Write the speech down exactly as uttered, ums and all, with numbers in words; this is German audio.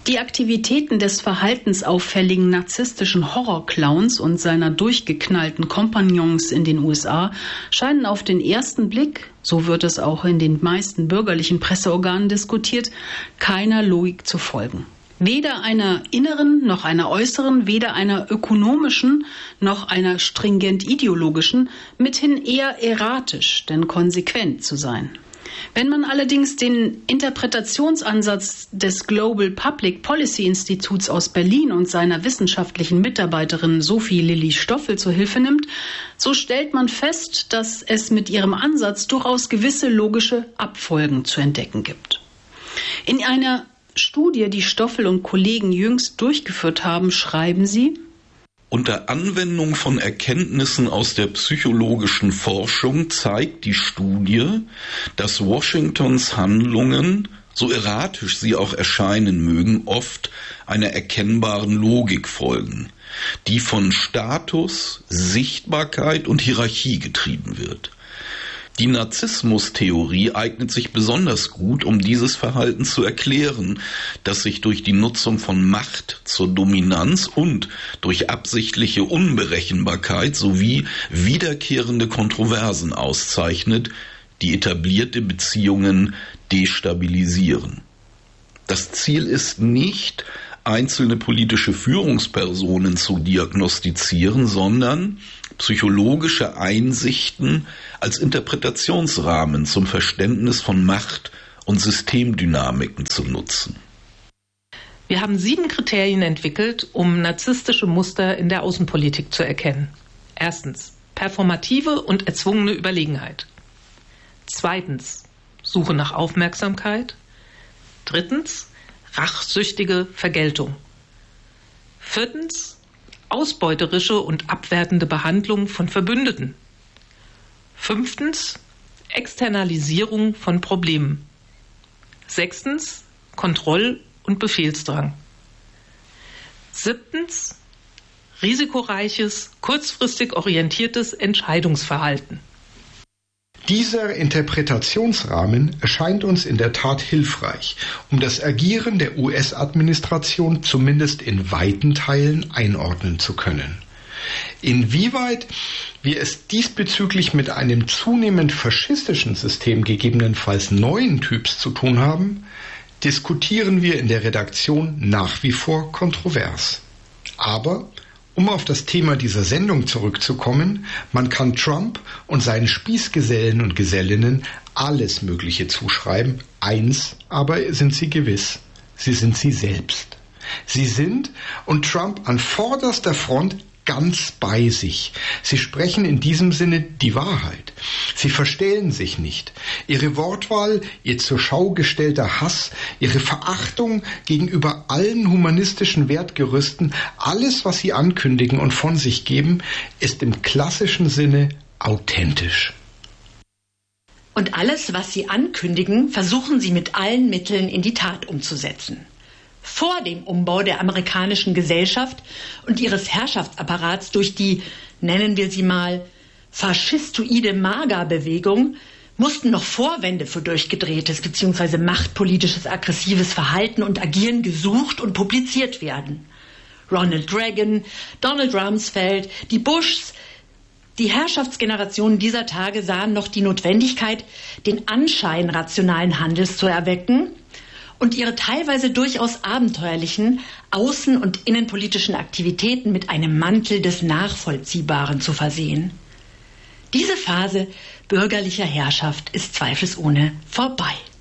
Die Aktivitäten des verhaltensauffälligen narzisstischen Horrorclowns und seiner durchgeknallten Kompagnons in den U S A scheinen auf den ersten Blick, so wird es auch in den meisten bürgerlichen Presseorganen diskutiert, keiner Logik zu folgen. Weder einer inneren noch einer äußeren, weder einer ökonomischen noch einer stringent ideologischen, mithin eher erratisch, denn konsequent zu sein. Wenn man allerdings den Interpretationsansatz des Global Public Policy Instituts aus Berlin und seiner wissenschaftlichen Mitarbeiterin Sophie Lilly Stoffel zur Hilfe nimmt, so stellt man fest, dass es mit ihrem Ansatz durchaus gewisse logische Abfolgen zu entdecken gibt. In einer Studie, die Stoffel und Kollegen jüngst durchgeführt haben, schreiben sie: Unter Anwendung von Erkenntnissen aus der psychologischen Forschung zeigt die Studie, dass Washingtons Handlungen, so erratisch sie auch erscheinen mögen, oft einer erkennbaren Logik folgen, die von Status, Sichtbarkeit und Hierarchie getrieben wird. Die Narzissmus-Theorie eignet sich besonders gut, um dieses Verhalten zu erklären, das sich durch die Nutzung von Macht zur Dominanz und durch absichtliche Unberechenbarkeit sowie wiederkehrende Kontroversen auszeichnet, die etablierte Beziehungen destabilisieren. Das Ziel ist nicht, einzelne politische Führungspersonen zu diagnostizieren, sondern psychologische Einsichten als Interpretationsrahmen zum Verständnis von Macht und Systemdynamiken zu nutzen. Wir haben sieben Kriterien entwickelt, um narzisstische Muster in der Außenpolitik zu erkennen. Erstens, performative und erzwungene Überlegenheit. Zweitens, Suche nach Aufmerksamkeit. Drittens, rachsüchtige Vergeltung. Viertens, ausbeuterische und abwertende Behandlung von Verbündeten. Fünftens, Externalisierung von Problemen. Sechstens, Kontroll- und Befehlsdrang. Siebtens, risikoreiches, kurzfristig orientiertes Entscheidungsverhalten. Dieser Interpretationsrahmen erscheint uns in der Tat hilfreich, um das Agieren der U S-Administration zumindest in weiten Teilen einordnen zu können. Inwieweit wir es diesbezüglich mit einem zunehmend faschistischen System gegebenenfalls neuen Typs zu tun haben, diskutieren wir in der Redaktion nach wie vor kontrovers. Aber um auf das Thema dieser Sendung zurückzukommen, man kann Trump und seinen Spießgesellen und Gesellinnen alles Mögliche zuschreiben. Eins aber sind sie gewiss: sie sind sie selbst. Sie sind, und Trump an vorderster Front, ganz bei sich. Sie sprechen in diesem Sinne die Wahrheit. Sie verstellen sich nicht. Ihre Wortwahl, ihr zur Schau gestellter Hass, ihre Verachtung gegenüber allen humanistischen Wertgerüsten, alles, was sie ankündigen und von sich geben, ist im klassischen Sinne authentisch. Und alles, was sie ankündigen, versuchen sie mit allen Mitteln in die Tat umzusetzen. Vor dem Umbau der amerikanischen Gesellschaft und ihres Herrschaftsapparats durch die, nennen wir sie mal, faschistoide MAGA-Bewegung mussten noch Vorwände für durchgedrehtes bzw. machtpolitisches aggressives Verhalten und Agieren gesucht und publiziert werden. Ronald Reagan, Donald Rumsfeld, die Bushs, die Herrschaftsgenerationen dieser Tage sahen noch die Notwendigkeit, den Anschein rationalen Handels zu erwecken und ihre teilweise durchaus abenteuerlichen außen- und innenpolitischen Aktivitäten mit einem Mantel des Nachvollziehbaren zu versehen. Diese Phase bürgerlicher Herrschaft ist zweifelsohne vorbei.